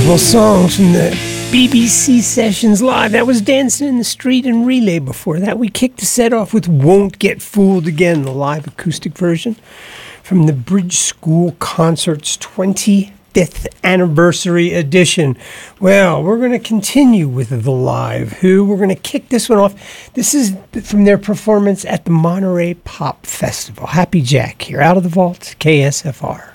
Wonderful songs from the BBC Sessions Live. That was Dancing in the Street and Relay. Before that, we kicked the set off with Won't Get Fooled Again, the live acoustic version from the Bridge School Concerts 25th Anniversary Edition. Well, we're going to continue with the live. We're going to kick this one off. This is from their performance at the Monterey Pop Festival. Happy Jack here, out of the vault, KSFR.